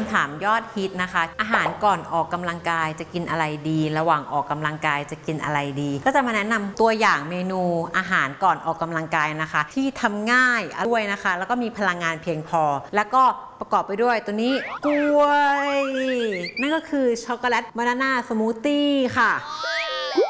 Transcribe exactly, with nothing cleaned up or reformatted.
ำถามยอดฮิตนะคะอาหารก่อนออกกำลังกายจะกินอะไรดีระหว่างออกกำลังกายจะกินอะไรดีก็จะมาแนะนำตัวอย่างเมนูอาหารก่อนออกกำลังกายนะคะที่ทำง่ายด้วยนะคะแล้วก็มีพลังงานเพียงพอแล้วก็ประกอบไปด้วยตัวนี้กล้วยนั่นก็คือช็อกโกแลตบานาน่าสมูทตี้ค่ะ